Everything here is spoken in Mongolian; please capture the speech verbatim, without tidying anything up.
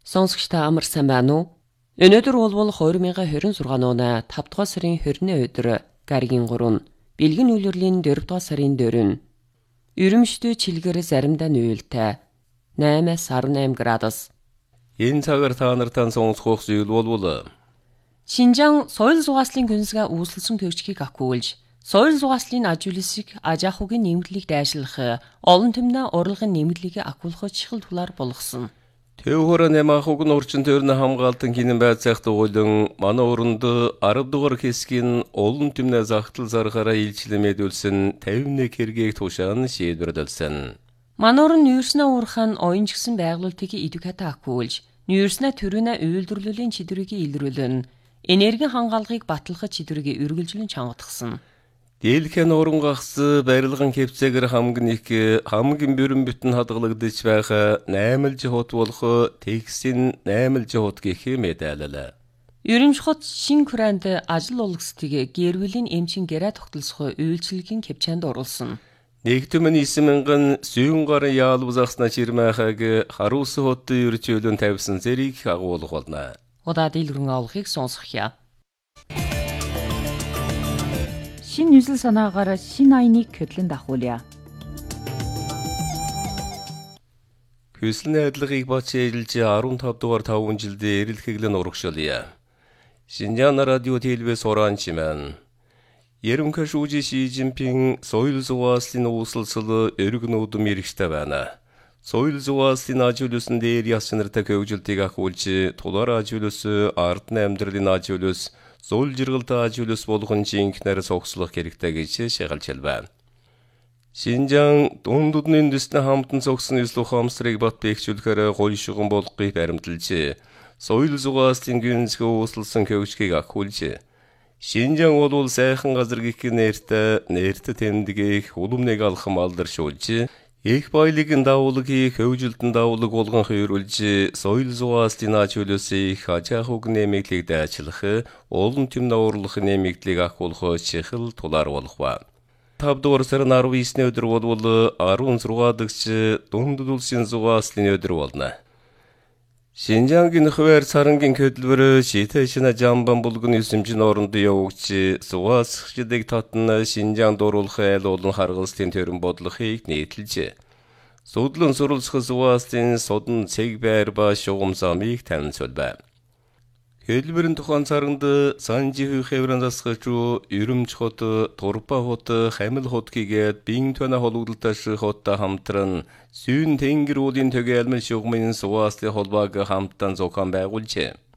Сонсогч та амар сайн байна уу? Өнөөдөр бол хоёр мянган двадцать шесть оны тавд дугаар сарын двадцатны өдөр гаригийн гурав, бэлгэн үйлрлийн дөрөв дугаар сарын дөрөв. Ерөмшдөй чилгэр заримдаа нүүлтэй наймаас десять градус. Энэ цагаар та нартай сонсох зүйл бол Шинжаан соёл зугааслын күнсгээ үүсэлсэн төвчгийг ахгүйж, соёл зугааслын ажуулсыг ажаахугийн нэмэгдлийг дайшлах, олон түмнээ урлагын нэмэгдлийг ахгүйх чихэл тулаар болгосон. Тэвхөр нэмахуг нурчин төрнө хамгаалтан гинэн байцаах дугуйлан манай өрөнд арав дугаар хэсгийн олон түмнээ захтал зархаараа илчлэмэдүүлсэн пятьдесят хэргийг тушаан шийдвэрлсэн. Мануур нь нүүрснээ уурхан оюун гэсэн байгуулалтыг эдүката ахгүйж, нүүрснээ төрүнэ үйлдвэрлэлийн чидрийг илрүүлэн, энерги хангаалгыг батлах чидрийг үргэлжлэн чангадгсан. Дийлхэн урангахс барилгын хэвцээгэр хамгийн их хамгийн бүрэн бүтэн хадгалагдаж байгаа наймал жихот болох текстийн наймал жихот гэх мэдээлэл. Ерөнхий хот шин хүрээнд ажил олгостыг гэрвэлийн эмчин гэрэ тогтолцох үйлчилгийн кэпчанд оруулсан. Нэгдүгээр ниссэн мянган сүүн гарын яалвзахснаа чирмэхаг харуус хот ерчүүлэн тавьсан зэрийг агуулах болно. Удаа дийлгэн авахыг сонсгоё. Шин 뉴сэл санаагаар шин айныг хөдлөн дахуулъя. Хүсэлний адилгыг бач эжилж15 дугаар таван жилдээ эрэлхэглэн урагшуулъя. Шинжаан радио телевиз оранчимэн. Ерөнхий шүүжи Ши Жинпин соёл зугааслын үүсэлсэл өрг нүүдм иргэжтэй байна. Соёл зугааслын ажуулсан дээр яс нартай хөгжилтийг ахуулж, тулаар ажуулс, ардны амьдралын ажуулс, зул жиргэлтэй ажуулс болгон жинхнэр согслох хэрэгтэй гэж шагалж байна. Шинжаан дунд удны дэсний хамтан цогсон эслүү хамсрыг бат бэхжүүлэхээр гойшгон болгохыг баримталж, соёл зугааслын гүнзгий үүсэлсэн хөгжгийг ахуулж, Шинжаан бол сайхан газар гэх нэртэй нэртэй тэмдгийг уламныг алхам алдаршуулж, их баялагын давуулгийг хөвжилтэн давуулаг болгон хөрүүлж, соёл зугааслын ажуулсыг хажаахуг нэмэгдлийг дайчлах, олон түмний урлах нэмэгдлийг ахуулах чихэл тулаар болох ба. тавд дугаар сарын арав бесний өдөр бол16 дагч дунд улсын зугааслын өдөр болно. Шинжаангийн хуваар сарангийн хөдөлмөр шитэшнэ жамбан булгын эсэмжин оронд явагч зугаасчдыг татна Шинжаан дуруулах айл олон харгалзлын төрөн бодлохыг нийтэлж, судлан суралцах зугааслын содон цэг байр ба шугам замыг танилцуулбай. Хөдөлмөрийн тухайн царанд Санжи хэврэн засгаж Ерөмч хот, Турпа хот, Хамил хот гээд бин төна холбогдолтой хоттой хамтран сүүн тэнгэр уулын төгийн альмын шугамын зугааслын холбоог хамтан зохион байгуулжээ.